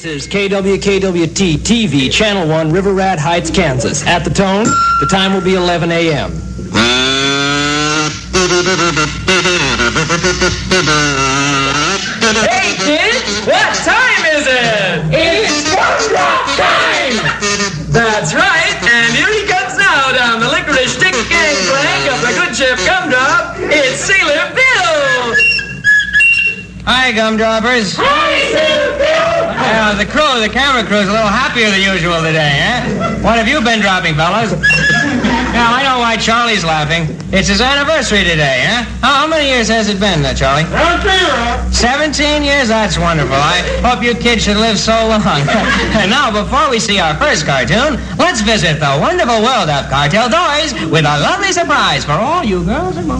is KWKWT TV, Channel 1, River Rat Heights, Kansas. At the tone, the time will be 11 a.m. Hey, kids! What time is it? It's Gumdrop time! That's right, and here he comes now down the licorice stick gangplank of the good ship Gumdrop. It's Sailor Bill! Hi, Gumdroppers. Hi, Sailor Bill! The camera crew's a little happier than usual today, eh? What have you been dropping, fellas? Now, I know why Charlie's laughing. It's his anniversary today, eh? How many years has it been, Charlie? 17 years? That's wonderful. I hope you kids should live so long. And now, before we see our first cartoon, let's visit the wonderful world of Cartel Toys with a lovely surprise for all you girls and boys.